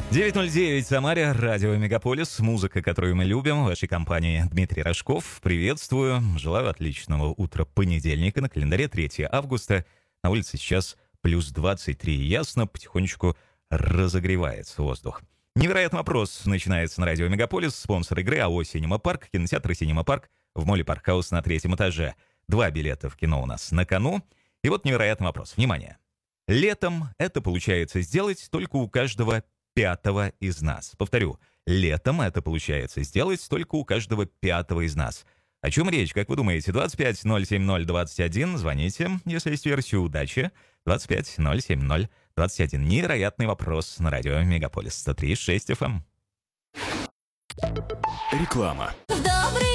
9:09 в Самаре, радио Мегаполис, музыка, которую мы любим, в вашей компании Дмитрий Рожков. Приветствую, желаю отличного утра понедельника, на календаре 3 августа. На улице сейчас плюс 23, ясно, потихонечку разогревается воздух. Невероятный вопрос начинается на радио Мегаполис, спонсор игры АО «Синема Парк», кинотеатр «Синема Парк» в моле Паркхаус на 3-м этаже. 2 билета в кино у нас на кону. И вот невероятный вопрос, внимание. Летом это получается сделать только у каждого пятого из нас. Повторю, летом это получается сделать только у каждого пятого из нас. О чем речь, как вы думаете? 25-070-21, звоните, если есть версия удачи. 25-070-21. Невероятный вопрос на радио Мегаполис 103.6 FM. Реклама. В добрый